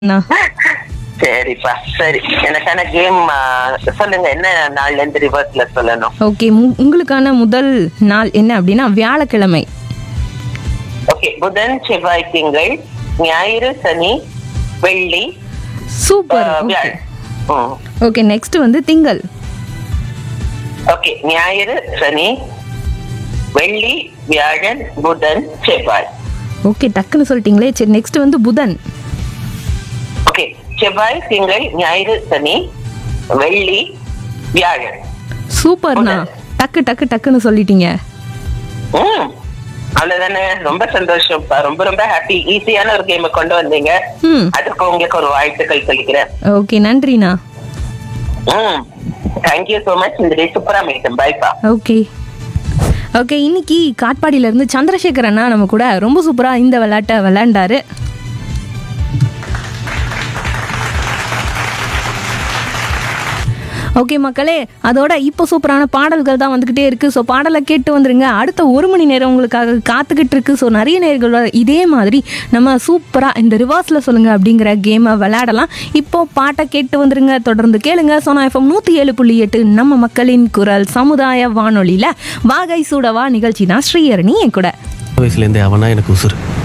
சரிப்பா, சரி. எனக்கான கேம் சொல்லுங்க. என்ன நாள்ல இருந்து ரிவர்ஸ்ல சொல்லணும்? ஓகே, உங்களுக்கான முதல் நாள் என்ன அப்படின்னா வியாழக்கிழமை. ஓகே, புதன், செவ்வாய், திங்கள், ஞாயிறு, சனி, வெள்ளி, சூப்பர். வியாழன். ஓகே, நெக்ஸ்ட் வந்து திங்கள். ஓகே, ஞாயிறு, சனி, வெள்ளி, வியாழன், புதன், செவ்வாய். ஓகே, டக்குன்னு சொல்லிட்டீங்களே. சரி, நெக்ஸ்ட் வந்து புதன். ஓகே, செவ்வாய், திங்கள், ஞாயிறு, சனி, வெள்ளி, வியாழன். சூப்பர்ண்ணா, டக்கு டக்கு டக்குன்னு சொல்லிட்டீங்க. அவ்வளவுதானே. ரொம்ப சந்தோஷம்ப்பா. ரொம்ப ரொம்ப ஹாப்பி. ஈஸியான ஒரு கேம் கொண்டு வந்தீங்க. அதுக்கு உங்களுக்கு ஒரு வாழ்த்துக்கள் சொல்லிக்கிறேன். ஓகே, நன்றிண்ணா. Thank you so much. இந்த டே சூப்பரா மேட்டம். பைப்பா. ஓகே ஓகே, இன்னைக்கு காட்பாடியில இருந்து சந்திரசேகர் அண்ணா நம்ம கூட ரொம்ப சூப்பரா இந்த விளையாட்டை விளையாண்டாரு. ஓகே மக்களே, அதோட இப்போ சூப்பரான பாடல்கள் தான் வந்துக்கிட்டே இருக்குது. ஸோ பாடலை கேட்டு வந்துருங்க. அடுத்த 1 மணி நேரம் உங்களுக்காக காத்துக்கிட்டு இருக்கு. ஸோ நிறைய நேர்களோட இதே மாதிரி நம்ம சூப்பராக இந்த ரிவர்ஸில் சொல்லுங்கள் அப்படிங்கிற கேமை விளையாடலாம். இப்போது பாட்டை கேட்டு வந்துருங்க. தொடர்ந்து கேளுங்க. சோனா எஃப்எம் 107.8 நம்ம மக்களின் குரல் சமுதாய வானொலியில் வாகை சூடவா நிகழ்ச்சி தான் ஸ்ரீஹரணி என் கூட. வயசுலேருந்தே அவனா எனக்கு உசுறு.